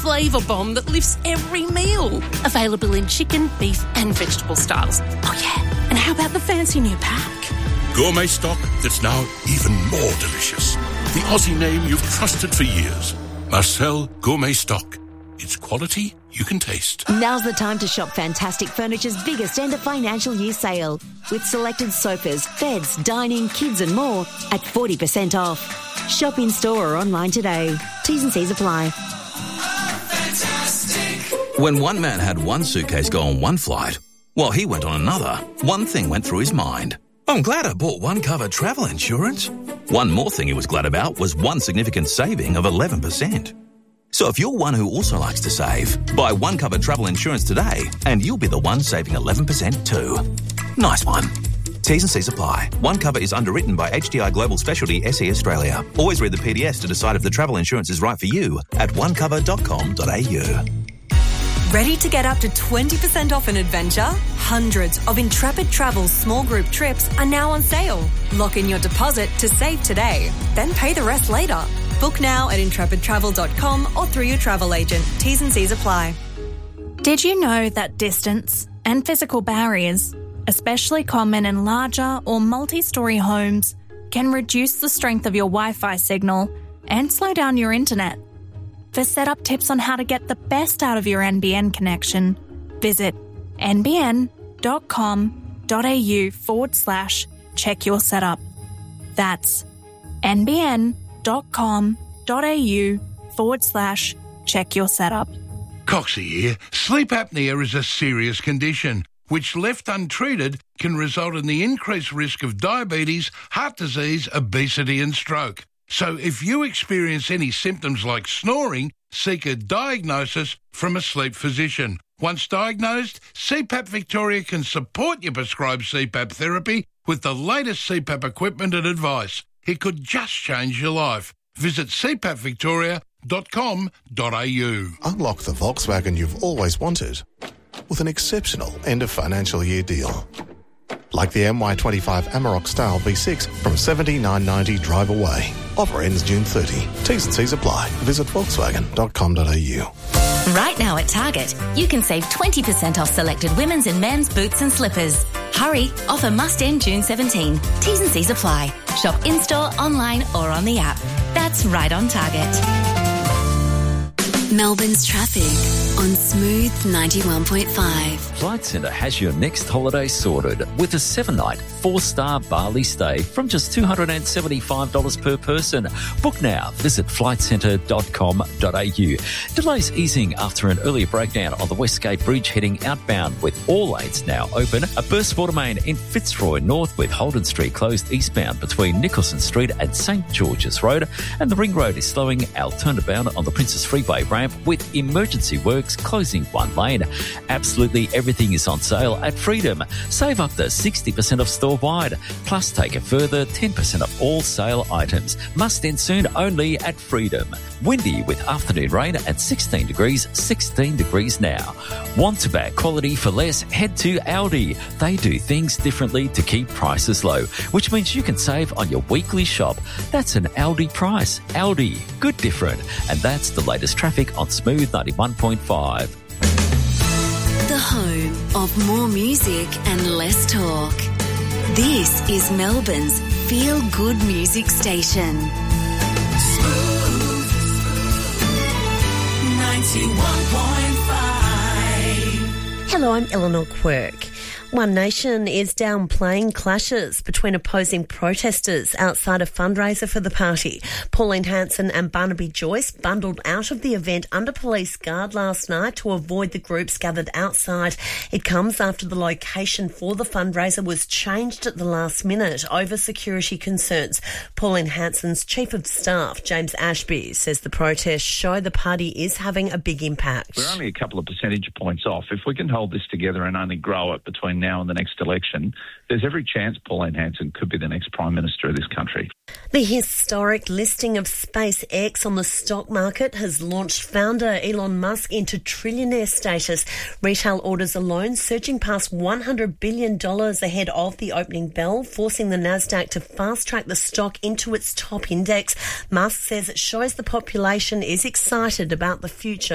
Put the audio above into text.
flavour bomb that lifts every meal. Available in chicken, beef and vegetable styles. Oh yeah, and how about the fancy new pack? Gourmet stock that's now even more delicious. The Aussie name you've trusted for years. Marcel Gourmet Stock. It's quality you can taste. Now's the time to shop Fantastic Furniture's biggest end of financial year sale. With selected sofas, beds, dining, kids and more at 40% off. Shop in store or online today. T's and C's apply. When one man had one suitcase go on one flight, while he went on another, one thing went through his mind. I'm glad I bought One Cover travel insurance. One more thing he was glad about was one significant saving of 11%. So if you're one who also likes to save, buy One Cover travel insurance today and you'll be the one saving 11% too. Nice one. T's and C's apply. One Cover is underwritten by HDI Global Specialty SE Australia. Always read the PDS to decide if the travel insurance is right for you at onecover.com.au. Ready to get up to 20% off an adventure? Hundreds of Intrepid Travel's small group trips are now on sale. Lock in your deposit to save today, then pay the rest later. Book now at intrepidtravel.com or through your travel agent. T's and C's apply. Did you know that distance and physical barriers, especially common in larger or multi-storey homes, can reduce the strength of your Wi-Fi signal and slow down your internet? For setup tips on how to get the best out of your NBN connection, visit nbn.com.au/check your setup. That's nbn.com.au/check your setup. Coxie here. Sleep apnea is a serious condition which, left untreated, can result in the increased risk of diabetes, heart disease, obesity and stroke. So if you experience any symptoms like snoring, seek a diagnosis from a sleep physician. Once diagnosed, CPAP Victoria can support your prescribed CPAP therapy with the latest CPAP equipment and advice. It could just change your life. Visit cpapvictoria.com.au. Unlock the Volkswagen you've always wanted with an exceptional end of financial year deal. Like the MY25 Amarok Style V6 from $79.90 drive away. Offer ends June 30. T's and C's apply. Visit volkswagen.com.au. Right now at Target, you can save 20% off selected women's and men's boots and slippers. Hurry, offer must end June 17. T's and C's apply. Shop in-store, online or on the app. That's right on Target. Melbourne's traffic on Smooth 91.5. Flight Centre has your next holiday sorted with a 7-night, 4-star Bali stay from just $275 per person. Book now. Visit flightcentre.com.au. Delays easing after an earlier breakdown on the Westgate Bridge heading outbound with all lanes now open. A burst water main in Fitzroy North with Holden Street closed eastbound between Nicholson Street and St George's Road. And the Ring Road is slowing alternative-bound on the Princess Freeway ramp with emergency works closing one lane. Absolutely everything is on sale at Freedom. Save up to 60% off store-wide. Plus take a further 10% off all sale items. Must end soon only at Freedom. Windy with afternoon rain at 16 degrees now. Want to bag quality for less? Head to Aldi. They do things differently to keep prices low, which means you can save on your weekly shop. That's an Aldi price. Aldi. Good different. And that's the latest traffic on Smooth 91.5. The home of more music and less talk. This is Melbourne's feel-good music station. Smooth 91.5. Hello, I'm Eleanor Quirk. One Nation is downplaying clashes between opposing protesters outside a fundraiser for the party. Pauline Hanson and Barnaby Joyce bundled out of the event under police guard last night to avoid the groups gathered outside. It comes after the location for the fundraiser was changed at the last minute over security concerns. Pauline Hanson's Chief of Staff, James Ashby, says the protests show the party is having a big impact. We're only a couple of percentage points off. If we can hold this together and only grow it between now and the next election, there's every chance Pauline Hanson could be the next Prime Minister of this country. The historic listing of SpaceX on the stock market has launched founder Elon Musk into trillionaire status. Retail orders alone surging past $100 billion ahead of the opening bell, forcing the Nasdaq to fast-track the stock into its top index. Musk says it shows the population is excited about the future